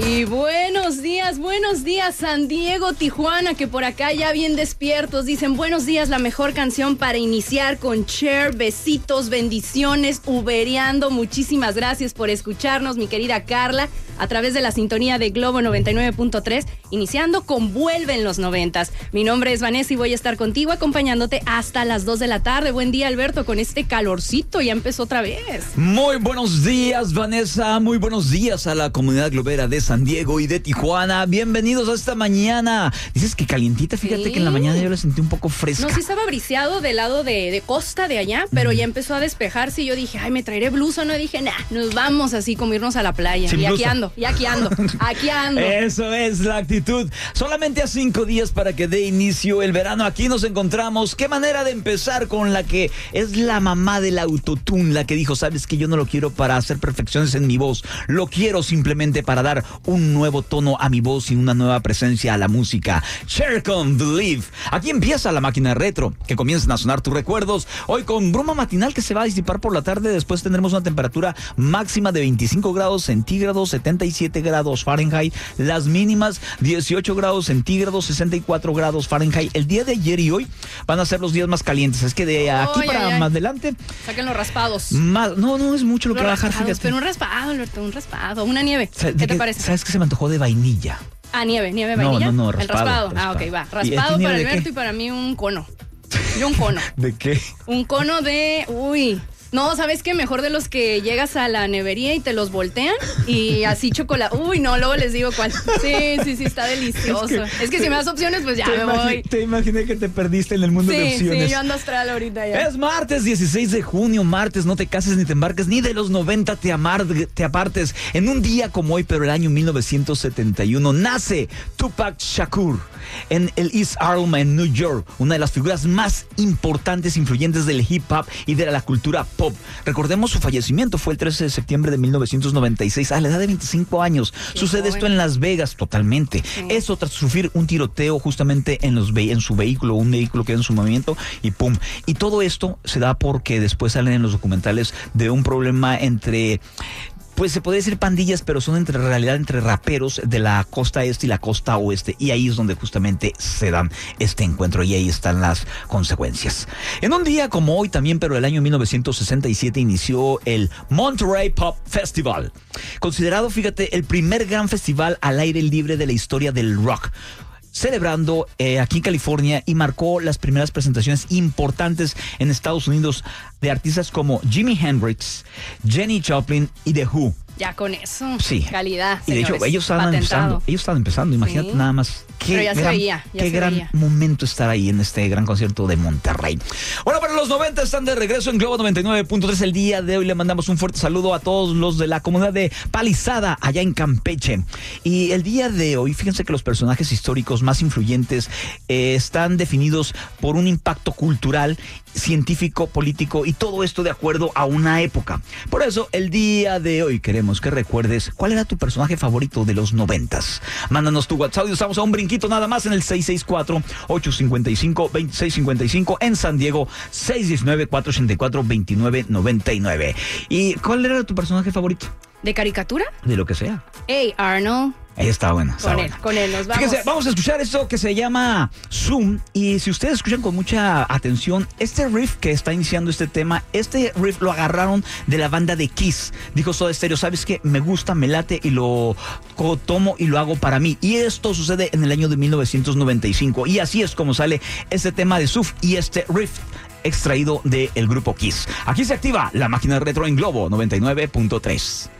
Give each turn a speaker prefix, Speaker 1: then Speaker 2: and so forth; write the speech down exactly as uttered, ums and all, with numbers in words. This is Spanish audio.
Speaker 1: Y buenos días, buenos días San Diego, Tijuana, que por acá ya bien despiertos. Dicen buenos días, la mejor canción para iniciar con Cher. Besitos, bendiciones, ubereando. Muchísimas gracias por escucharnos, mi querida Carla, a través de la sintonía de Globo noventa y nueve punto tres, iniciando con Vuelve en los noventas. Mi nombre es Vanessa y voy a estar contigo acompañándote hasta las dos de la tarde. Buen día, Alberto, con este calorcito, ya empezó otra vez.
Speaker 2: Muy buenos días, Vanessa, muy buenos días a la comunidad globera de San Diego y de Tijuana. Bienvenidos a esta mañana. Dices que calientita, fíjate sí. que en la mañana yo la sentí un poco fresca.
Speaker 1: No, sí estaba briseado del lado de, de costa de allá, pero mm. ya empezó a despejarse y yo dije, ay, me traeré blusa, no, dije, nah, nos vamos así como irnos a la playa. Sin y blusa. aquí ando, y aquí ando, aquí ando.
Speaker 2: Eso es la actitud. Solamente a cinco días para que dé inicio el verano. Aquí nos encontramos. Qué manera de empezar con la que es la mamá del autotune, la que dijo, sabes que yo no lo quiero para hacer perfecciones en mi voz, lo quiero simplemente para dar un nuevo tono a mi voz y una nueva presencia a la música. Cher con Believe. Aquí empieza la máquina retro, que comiencen a sonar tus recuerdos. Hoy con bruma matinal que se va a disipar por la tarde. Después tendremos una temperatura máxima de veinticinco grados centígrados, setenta y siete grados Fahrenheit. Las mínimas dieciocho grados centígrados, sesenta y cuatro grados Fahrenheit. El día de ayer y hoy van a ser los días más calientes. Es que de aquí oh, para ay, ay. más adelante.
Speaker 1: Saquen los raspados.
Speaker 2: Más, no, no es mucho lo los que va a bajar. Fíjate.
Speaker 1: Pero un raspado, Alberto, un raspado. Una nieve. ¿Qué
Speaker 2: te
Speaker 1: que, parece?
Speaker 2: ¿Sabes qué se me antojó de vainilla?
Speaker 1: Ah, nieve, nieve, vainilla.
Speaker 2: No, no, no, raspado.
Speaker 1: El raspado.
Speaker 2: raspado.
Speaker 1: Ah, ok, va. Raspado para Alberto y para mí un cono. Yo un cono.
Speaker 2: ¿De qué?
Speaker 1: Un cono de... Uy... No, ¿sabes qué? Mejor de los que llegas a la nevería y te los voltean y así chocolate. Uy, no, luego les digo cuál. Sí, sí, sí, está delicioso. Es que, es que si me das opciones, pues ya me voy.
Speaker 2: Te imaginé que te perdiste en el mundo
Speaker 1: sí,
Speaker 2: de opciones.
Speaker 1: Sí, yo ando astral ahorita ya.
Speaker 2: Es martes dieciséis de junio, martes, no te cases ni te embarques, ni de los noventa te, amar, te apartes. En un día como hoy, pero el año mil novecientos setenta y uno, nace Tupac Shakur en el East Harlem, en New York, una de las figuras más importantes, influyentes del hip hop y de la cultura pop. Recordemos su fallecimiento, fue el trece de septiembre de mil novecientos noventa y seis, a la edad de veinticinco años. Qué Sucede joven. Esto en Las Vegas, totalmente. Sí. Eso tras sufrir un tiroteo justamente en, los ve- en su vehículo, un vehículo que era en su movimiento, y pum. Y todo esto se da porque después salen en los documentales de un problema entre... pues se puede decir pandillas, pero son entre realidad entre raperos de la costa este y la costa oeste, y ahí es donde justamente se dan este encuentro y ahí están las consecuencias. En un día como hoy también, pero el año mil novecientos sesenta y siete, inició el Monterey Pop Festival, considerado, fíjate, el primer gran festival al aire libre de la historia del rock, celebrando eh, aquí en California, y marcó las primeras presentaciones importantes en Estados Unidos de artistas como Jimi Hendrix, Jenny Joplin y The Who.
Speaker 1: Ya con eso,
Speaker 2: sí.
Speaker 1: calidad,
Speaker 2: y de hecho ellos estaban
Speaker 1: patentado.
Speaker 2: empezando, ellos estaban empezando, imagínate sí. nada más. Qué
Speaker 1: Pero ya
Speaker 2: gran,
Speaker 1: se veía, ya
Speaker 2: qué
Speaker 1: se
Speaker 2: gran
Speaker 1: veía.
Speaker 2: momento estar ahí en este gran concierto de Monterrey. Bueno, para los noventa están de regreso en Globo noventa y nueve punto tres. El día de hoy le mandamos un fuerte saludo a todos los de la comunidad de Palizada, allá en Campeche. Y el día de hoy, fíjense que los personajes históricos más influyentes eh, están definidos por un impacto cultural, científico, político, y todo esto de acuerdo a una época. Por eso, el día de hoy queremos que recuerdes cuál era tu personaje favorito de los noventas. Mándanos tu WhatsApp y estamos a un brinquito nada más en el seis seis cuatro, ocho cinco cinco, dos seis cinco cinco, en San Diego seis uno nueve, cuatro ocho cuatro, dos nueve nueve nueve. ¿Y cuál era tu personaje favorito?
Speaker 1: ¿De caricatura?
Speaker 2: De lo que sea.
Speaker 1: Hey, Arnold.
Speaker 2: Ahí está bueno.
Speaker 1: Con él,
Speaker 2: bueno.
Speaker 1: con él, nos vamos.
Speaker 2: Fíjense, vamos a escuchar esto que se llama Zoom. Y si ustedes escuchan con mucha atención, este riff que está iniciando este tema, este riff lo agarraron de la banda de Kiss. Dijo Soda Stereo, ¿sabes qué? Me gusta, me late y lo tomo y lo hago para mí. Y esto sucede en el año de mil novecientos noventa y cinco. Y así es como sale este tema de Zoom y este riff extraído del grupo Kiss. Aquí se activa la máquina retro en Globo noventa y nueve punto tres.